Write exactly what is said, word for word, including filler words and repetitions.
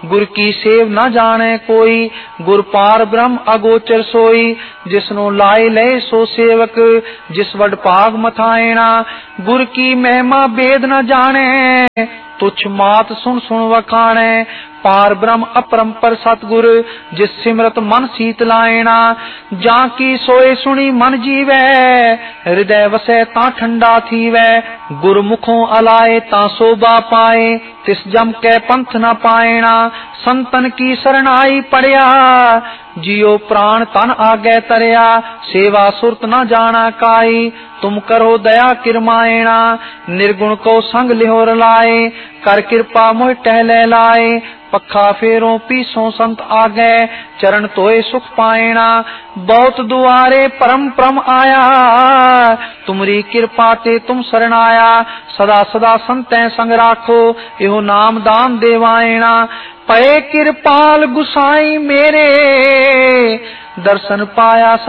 गुर की सेव न जाने कोई, गुर पार ब्रह्म अगोचर सोई। जिसनो लाए लय सो सेवक, जिस वड पाग मथाएना। गुर की महिमा वेद न जाने, तुच्छ मात सुन सुन वखाणे। पार ब्रह्म अपरंपर सतगुर, जिस सिमरत मन शीत लाएना। जाकी सोए सुनी मन जीवै, हृदय वसै ता ठंडा थीवै। गुरमुखों अलाए ता शोभा पाए, तिस जम कै पंथ न पाएना। संतन की शरणाई पड़िया, जियो प्राण तन आगे तरया। सेवा सुरत न जाना काई, तुम करो दया किरमाएना। निर्गुण को संग लिहोर लाए, कर कृपा मोह टहले लाए। पखा फेरों पीसों संत आगे, चरण तोए सुख पाएना। बहुत दुआरे परम परम आया, तुमरी कृपा ते तुम शरणाया। सदा सदा संतै संग राखो, एहो नाम दान देवाएना। पए कृपाल गुसाई मेरे, दर्शन पाया